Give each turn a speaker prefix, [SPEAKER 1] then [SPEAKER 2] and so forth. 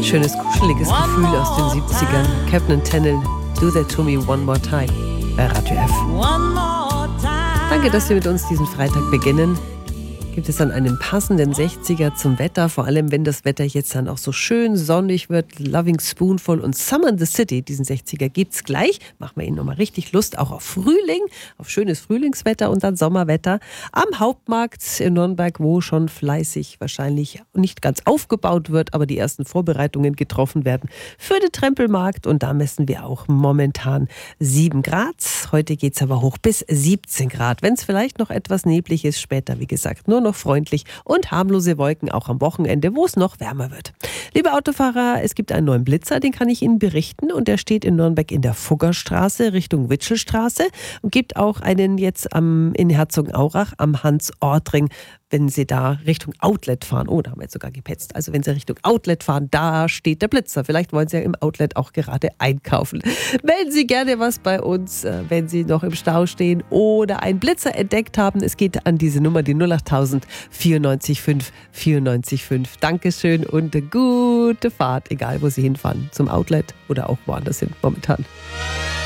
[SPEAKER 1] Schönes, kuscheliges Gefühl aus den 70ern. Captain Tennell, Do That To Me One More Time bei Radio F. Danke, dass wir mit uns diesen Freitag beginnen. Gibt es dann einen passenden 60er zum Wetter, vor allem wenn das Wetter jetzt dann auch so schön sonnig wird. Loving Spoonful und Summer in the City, diesen 60er gibt's gleich. Machen wir Ihnen nochmal richtig Lust, auch auf Frühling, auf schönes Frühlingswetter und dann Sommerwetter am Hauptmarkt in Nürnberg, wo schon fleißig wahrscheinlich nicht ganz aufgebaut wird, aber die ersten Vorbereitungen getroffen werden für den Trempelmarkt. Und da messen wir auch momentan 7 Grad. Heute geht's aber hoch bis 17 Grad. Wenn es vielleicht noch etwas neblig ist, später, wie gesagt, nur noch freundlich und harmlose Wolken, auch am Wochenende, wo es noch wärmer wird. Liebe Autofahrer, es gibt einen neuen Blitzer, den kann ich Ihnen berichten, und der steht in Nürnberg in der Fuggerstraße Richtung Witschelstraße, und gibt auch einen jetzt in Herzogenaurach am Hans-Ortring, wenn Sie da Richtung Outlet fahren. Oh, da haben wir jetzt sogar gepetzt. Also wenn Sie Richtung Outlet fahren, da steht der Blitzer. Vielleicht wollen Sie ja im Outlet auch gerade einkaufen. Melden Sie gerne was bei uns, wenn Sie noch im Stau stehen oder einen Blitzer entdeckt haben. Es geht an diese Nummer, die 08000 94 5 94 5. Dankeschön und eine gute Fahrt, egal wo Sie hinfahren. Zum Outlet oder auch woanders hin momentan.